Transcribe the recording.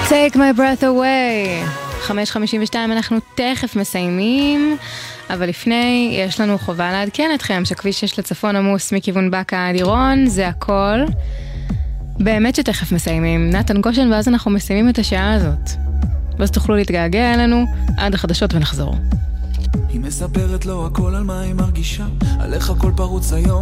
Take my breath away. 5:52 אנחנו תכף מסיימים, אבל לפני יש לנו חובה לעדכן אתכם שכביש 6 לצפון עמוס מכיוון בקה עד עירון, זה הכל. באמת שתכף מסיימים, נתן גושן, ואז אנחנו מסיימים את השעה הזאת. ואז תוכלו להתגעגע אלינו עד החדשות ונחזור. היא מספרת לו הכל על מה היא מרגישה, על איך הכל פרוץ היום